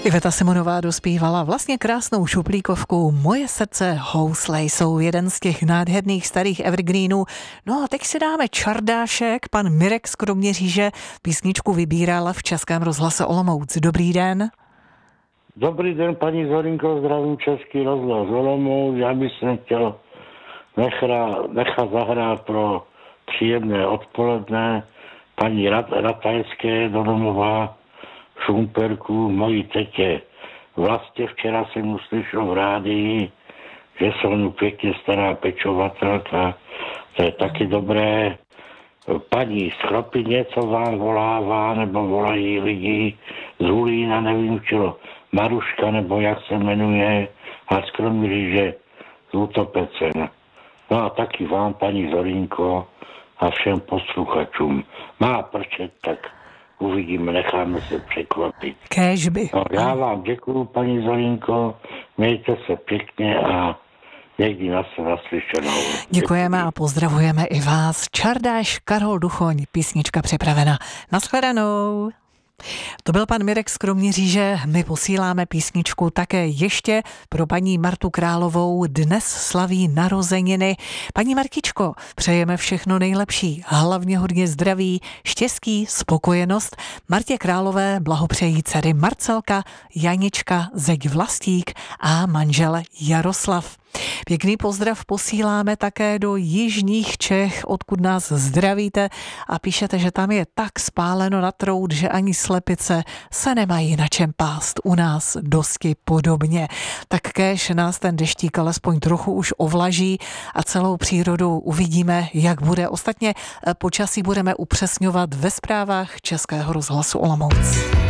Iveta Simonová dospívala vlastně krásnou šuplíkovku Moje srdce housle jsou jeden z těch nádherných starých evergreenů. No a teď si dáme čardášek. Pan Mirek z Kroměříže písničku vybíral v Českém rozhlase Olomouc. Dobrý den. Dobrý den, paní Zorinko, zdravím Český rozhlas Olomouc. Já bych se chtěl nechat zahrát pro příjemné odpoledne paní Ratajské do domova Šumperku, mojí tetě. Vlastně včera jsem uslyšel v rádii, že se mu pěkně stará pečovatelka. To je taky dobré. Paní z Chropy co vám volává, nebo volají lidi z Hulína, nevím čeho, Maruška, nebo jak se jmenuje, a z Kroměříže z Útopecen. No a taky vám, paní Zorinko, a všem posluchačům. Má prčet, tak uvidíme, necháme se překvapit. Kéžby. No, já vám děkuju, paní Zorinko, mějte se pěkně a někdy naslyšenou. Děkujeme a pozdravujeme i vás. Čardáš Karol Duchoň, písnička připravena. Nashledanou. To byl pan Mirek z Kroměříže. My posíláme písničku také ještě pro paní Martu Královou. Dnes slaví narozeniny. Paní Martičko, přejeme všechno nejlepší. Hlavně hodně zdraví, štěstí, spokojenost. Martě Králové blahopřejí dcery Marcelka, Janička, zeď Vlastík a manžel Jaroslav. Pěkný pozdrav posíláme také do jižních Čech, odkud nás zdravíte a píšete, že tam je tak spáleno na trout, že ani slepice se nemají na čem pást. U nás dosti podobně. Tak kéž nás ten deštík alespoň trochu už ovlaží a celou přírodu uvidíme, jak bude. Ostatně počasí budeme upřesňovat ve zprávách Českého rozhlasu Olomouc.